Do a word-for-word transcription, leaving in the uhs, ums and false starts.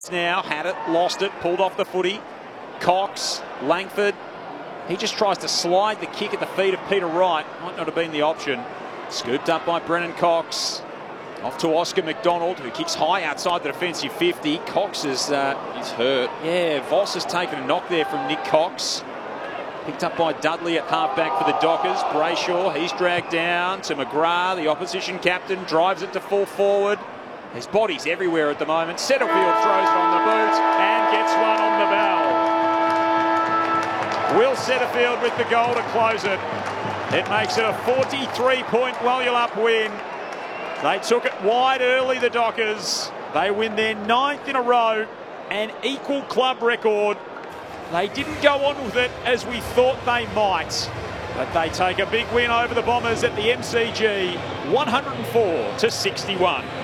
Now had it, lost it, pulled off the footy. Cox, Langford. He just tries to slide the kick at the feet of Peter Wright. Might not have been the option. Scooped up by Brennan Cox. Off to Oscar McDonald, who kicks high outside the defensive fifty. Cox is uh, he's hurt. Yeah, Voss has taken a knock there from Nick Cox. Picked up by Dudley at halfback for the Dockers. Brayshaw, he's dragged down to McGrath. The opposition captain drives it to full forward. His body's everywhere at the moment. Setterfield throws it on the boot and gets one on the bell. Will Setterfield with the goal to close it. It makes it a forty-three point Wyalup win. They took it wide early, the Dockers. They win their ninth in a row, an equal club record. They didn't go on with it as we thought they might, but they take a big win over the Bombers at the M C G, one hundred and four to sixty-one.